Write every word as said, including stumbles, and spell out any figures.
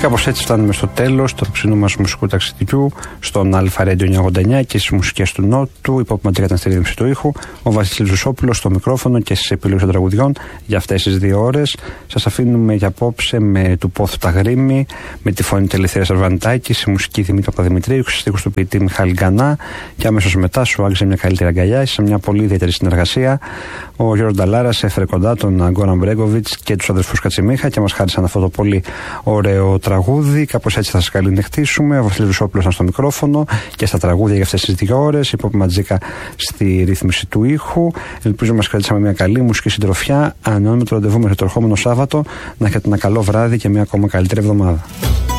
κάπως έτσι φτάνουμε στο τέλος του απόψινού μας μουσικού ταξιδιού στον Alpha Radio εννιακόσια ογδόντα εννιά και στις μουσικές του Νότου. Η Pop Magic ήταν στη ρύθμιση του ήχου, ο Βασίλης Βουσόπουλος στο μικρόφωνο και στις επιλογές των τραγουδιών για αυτές τις δύο ώρες. Σας αφήνουμε για απόψε με του Πόθου τα Γρήμη, με τη φωνή του Ελευθερία Σαρβαντάκη, στη μουσική Δημήτρη Παπαδημητρίου, στους στίχους του ποιητή Μιχάλη Γκανά και αμέσως μετά σου άγγιζε μια καλύτερη αγκαλιά σε μια πολύ ιδιαίτερη συνεργασία. Ο Γιώργος Νταλάρας έφερε κοντά τον Γκόραν Μπρέγκοβιτς και τους αδερφούς Κατσιμίχα και μας χάρισαν αυτό το πολύ ωραίο τραγούδι. Κάπως έτσι θα σας καληνυχτήσουμε. Ο Βασίλης Βουσόπουλος ήταν στο μικρόφωνο και στα τραγούδια για αυτές τις δύο ώρες. Η Pop Magic στη ρύθμιση του ήχου. Ελπίζω μας κρατήσαμε μια καλή μουσική συντροφιά. Ανανεώνουμε το ραντεβού μέχρι το ερχόμενο Σάββατο. Να έχετε ένα καλό βράδυ και μια ακόμα καλύτερη εβδομάδα.